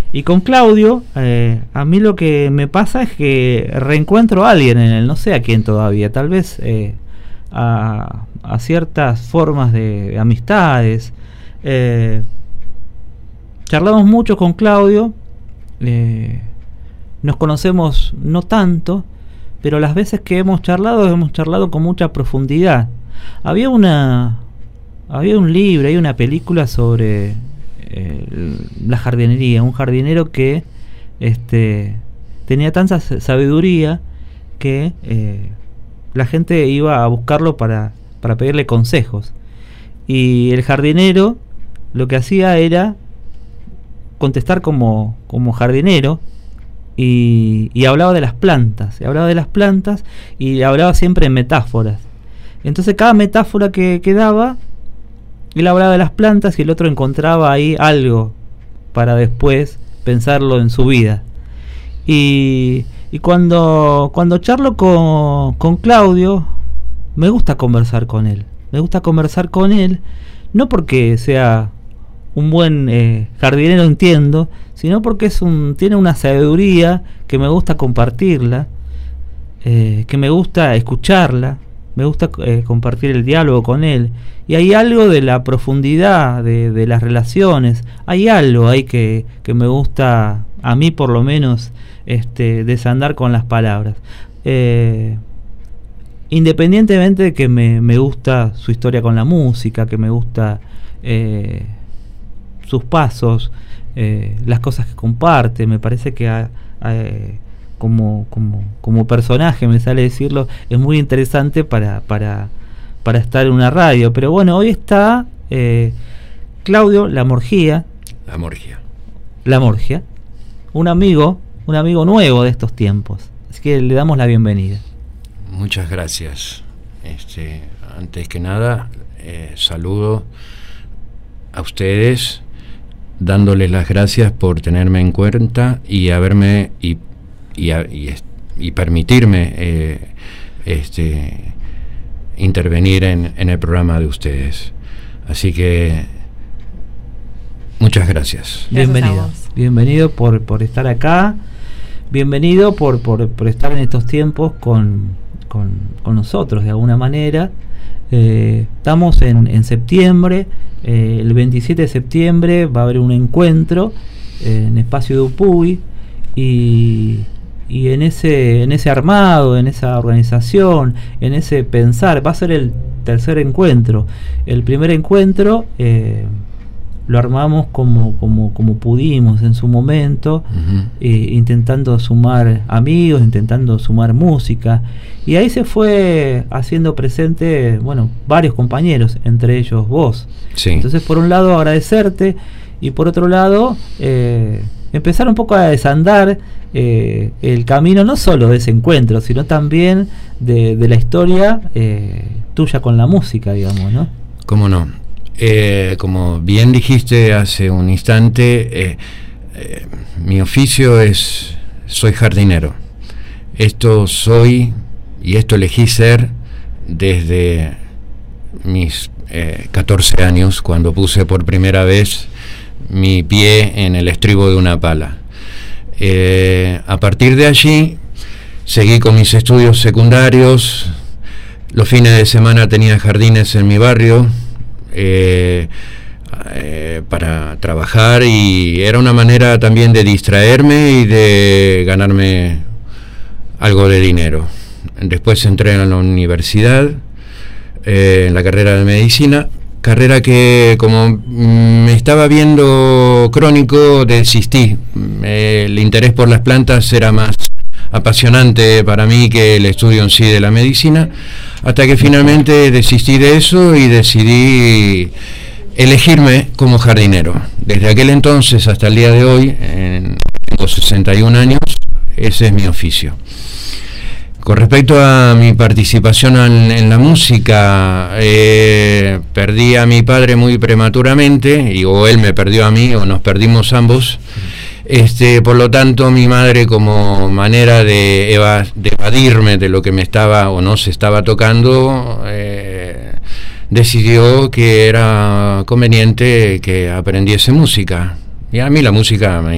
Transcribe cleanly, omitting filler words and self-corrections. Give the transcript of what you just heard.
Y con Claudio, a mí lo que me pasa es que reencuentro a alguien en él, no sé a quién todavía, tal vez a ciertas formas de amistades. Charlamos mucho con Claudio, nos conocemos no tanto, pero las veces que hemos charlado con mucha profundidad. Había un libro, hay una película sobre la jardinería, un jardinero que tenía tanta sabiduría que la gente iba a buscarlo para pedirle consejos, y el jardinero lo que hacía era contestar como jardinero, y hablaba de las plantas, y hablaba siempre en metáforas. Entonces cada metáfora que daba, él hablaba de las plantas y el otro encontraba ahí algo para después pensarlo en su vida. Y cuando charlo con Claudio, me gusta conversar con él. No porque sea un buen jardinero, entiendo, sino porque tiene una sabiduría que me gusta compartirla, que me gusta escucharla, me gusta compartir el diálogo con él. Y hay algo de la profundidad de las relaciones, hay algo ahí que me gusta, a mí por lo menos, desandar con las palabras. Independientemente de que me gusta su historia con la música, que me gusta sus pasos, las cosas que comparte, me parece que como personaje, me sale decirlo, es muy interesante para estar en una radio. Pero bueno, hoy está Claudio Lamorgia, un amigo nuevo de estos tiempos, así que le damos la bienvenida. Muchas gracias. Antes que nada, saludo a ustedes, dándoles las gracias por tenerme en cuenta y haberme y permitirme intervenir en el programa de ustedes. Así que muchas gracias. Bienvenido por estar acá, bienvenido por estar en estos tiempos con nosotros de alguna manera. Estamos en septiembre, el 27 de septiembre va a haber un encuentro en Espacio Dupuy, y en ese armado, en esa organización, en ese pensar, va a ser el tercer encuentro. El primer encuentro lo armamos como pudimos en su momento, intentando sumar amigos, intentando sumar música, y ahí se fue haciendo presente, bueno, varios compañeros, entre ellos vos. Sí. Entonces, por un lado agradecerte, y por otro lado empezar un poco a desandar el camino, no solo de ese encuentro, sino también de la historia tuya con la música, digamos, ¿no? ¿Cómo no? Como bien dijiste hace un instante, mi oficio soy jardinero. Esto soy y esto elegí ser desde mis 14 años, cuando puse por primera vez mi pie en el estribo de una pala. A partir de allí seguí con mis estudios secundarios. Los fines de semana tenía jardines en mi barrio para trabajar, y era una manera también de distraerme y de ganarme algo de dinero. Después entré en la universidad, en la carrera de medicina, carrera que, como me estaba viendo crónico, desistí. El interés por las plantas era más apasionante para mí que el estudio en sí de la medicina, hasta que finalmente desistí de eso y decidí elegirme como jardinero. Desde aquel entonces hasta el día de hoy, tengo 61 años, ese es mi oficio. Con respecto a mi participación en la música, perdí a mi padre muy prematuramente, o él me perdió a mí, o nos perdimos ambos. Por lo tanto, mi madre, como manera de evadirme de lo que me estaba o no se estaba tocando, decidió que era conveniente que aprendiese música. Y a mí la música me